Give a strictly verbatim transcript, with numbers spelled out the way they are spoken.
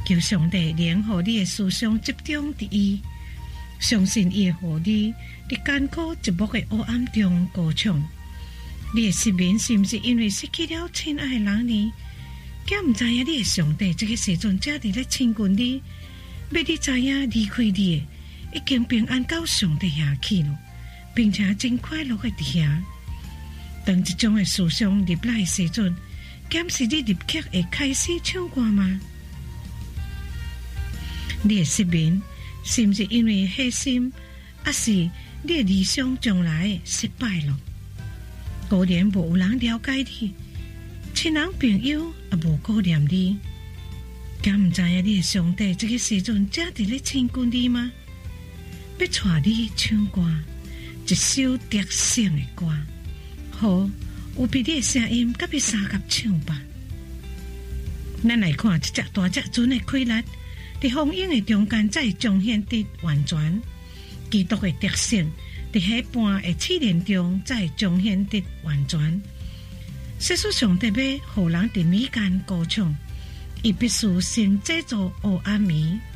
求上帝能互你的思想集中伫伊，相信伊会互你伫艰苦寂寞的黑暗中歌唱。你的失眠是毋是因为失去了亲爱的人呢？敢毋知影你的上帝这个时阵正伫咧亲近你，要你知影离开你的已经平安到上帝遐去了，并且真快乐的伫遐。当这种的思想入来的时阵，敢是你立刻会开始唱歌吗？你的失眠是毋是因为黑心，还是你的理想将来失败了？果然无有人了解你，亲人朋友也无顾念你。敢毋知影你的上帝这个时阵正伫咧亲近你吗？要带你唱歌，一首得胜的歌。好，有比你的声音甲比三甲唱吧。咱来看这只大只船的开力，伫风涌的中间才彰显得完全。基督的得胜，伫迄半的试炼中才彰显得完全。世俗上帝要互人伫米间歌唱，伊必须先制造黑暗暝，